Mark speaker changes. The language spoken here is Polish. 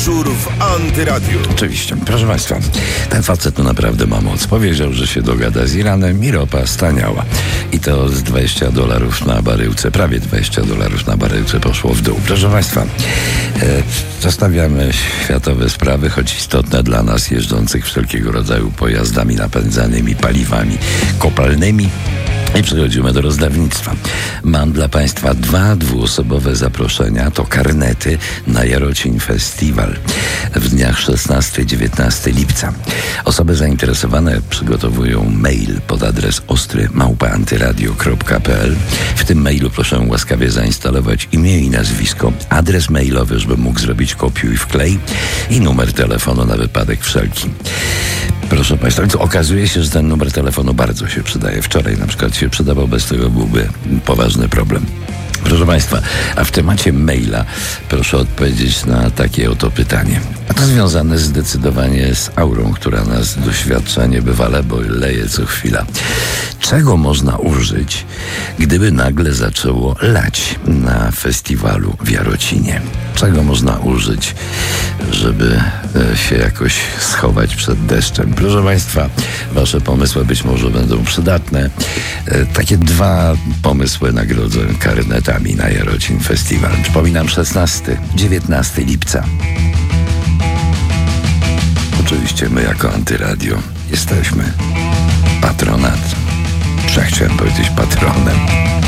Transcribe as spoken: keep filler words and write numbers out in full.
Speaker 1: Wieczór w Antyradiu.
Speaker 2: Oczywiście. Proszę Państwa, ten facet tu naprawdę ma moc. Powiedział, że się dogada z Iranem i ropa staniała. I to z dwadzieścia dolarów na baryłce, prawie dwadzieścia dolarów na baryłce poszło w dół. Proszę Państwa, e, zostawiamy światowe sprawy, choć istotne dla nas jeżdżących wszelkiego rodzaju pojazdami napędzanymi paliwami kopalnymi. I przechodzimy do rozdawnictwa. Mam dla Państwa dwa dwuosobowe zaproszenia. To karnety na Jarocin Festiwal w dniach szesnastego dziewiętnastego lipca. Osoby zainteresowane przygotowują mail pod adres ostry małpa antyradio kropka p l. W tym mailu proszę łaskawie zainstalować imię i nazwisko, adres mailowy, żeby mógł zrobić kopiuj wklej i numer telefonu na wypadek wszelki. Proszę Państwa, okazuje się, że ten numer telefonu bardzo się przydaje. Wczoraj na przykład się przydawał, bez tego byłby poważny problem. Proszę Państwa, a w temacie maila proszę odpowiedzieć na takie oto pytanie. A to związane zdecydowanie z aurą, która nas doświadcza niebywale, bo leje co chwila. Czego można użyć, gdyby nagle zaczęło lać na festiwalu w Jarocinie? Czego można użyć, żeby się jakoś schować przed deszczem? Proszę Państwa, Wasze pomysły być może będą przydatne. Takie dwa pomysły nagrodzę karnetami na Jarocin Festiwal. Przypominam, szesnastego dziewiętnastego lipca. Oczywiście my jako Antyradio jesteśmy patronat. Chciałem powiedzieć patronem.